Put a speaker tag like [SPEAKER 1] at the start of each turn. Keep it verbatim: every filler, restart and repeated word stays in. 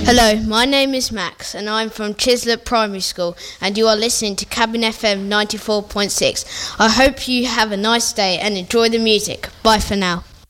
[SPEAKER 1] Hello, my name is Max and I'm from Chislett Primary School and you are listening to Cabin F M ninety-four point six. I hope you have a nice day and enjoy the music. Bye for now.